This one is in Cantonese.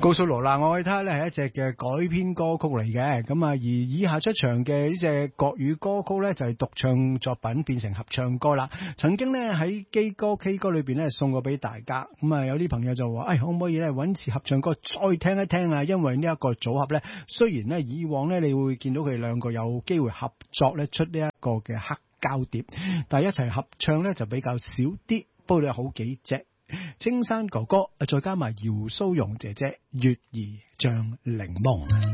告訴羅娜愛他咧係一隻嘅改編歌曲嚟嘅，咁啊而以下出場嘅呢隻國語歌曲咧就係獨唱作品變成合唱歌啦。曾經咧喺基歌 K 歌裏邊咧送過俾大家，咁啊有啲朋友就話，可唔可以咧揾次合唱歌再聽一聽啊？因為呢一個組合咧，雖然咧以往咧你會見到佢哋兩個有機會合作咧出呢一個嘅黑膠碟，但係一齊合唱咧就比較少啲，不過有好幾隻。青山哥哥，再加埋姚蘇蓉姐姐，月兒像檸檬。